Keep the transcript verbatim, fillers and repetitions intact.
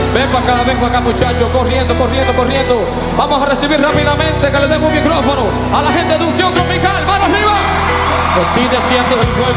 Ven para acá, ven para acá, muchachos. Corriendo, corriendo, corriendo. Vamos a recibir rápidamente, que le demos un micrófono a la gente de Unción Tropical. ¡Mano arriba! Que sí desciende el fuego.